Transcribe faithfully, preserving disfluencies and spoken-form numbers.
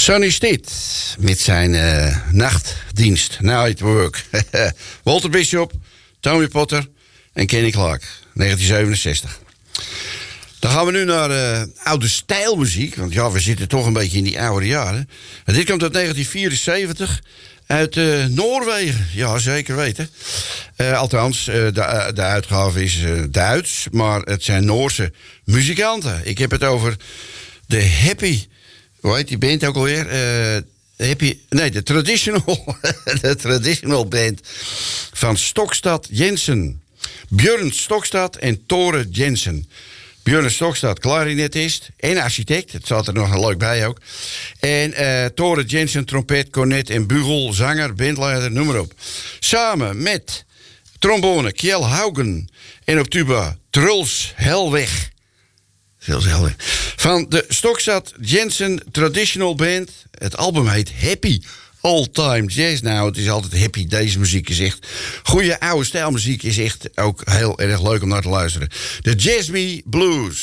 Sonny Stitt met zijn uh, nachtdienst, Night Work. Walter Bishop, Tommy Potter en Kenny Clark, negentien zevenenzestig. Dan gaan we nu naar uh, oude stijlmuziek, want ja, we zitten toch een beetje in die oude jaren. En dit komt uit negentien vierenzeventig uit uh, Noorwegen, ja zeker weten. Uh, althans, uh, de, de uitgave is uh, Duits, maar het zijn Noorse muzikanten. Ik heb het over de Happy... Hoe heet die band ook alweer? Uh, Happy, nee, de traditional, de traditional band van Stokstad Jensen. Björn Stokstad en Tore Jensen. Björn Stokstad, klarinetist en architect. Het staat er nog leuk bij ook. En uh, Tore Jensen, trompet, cornet en bugel, zanger, bandleider, noem maar op. Samen met trombone Kjell Haugen en op tuba Truls Helweg. Van de Stokstad Jensen Traditional Band. Het album heet Happy All Time Jazz. Nou, het is altijd happy. Deze muziek is echt... Goede oude stijlmuziek is echt ook heel erg leuk om naar te luisteren. De Jazz Me Blues.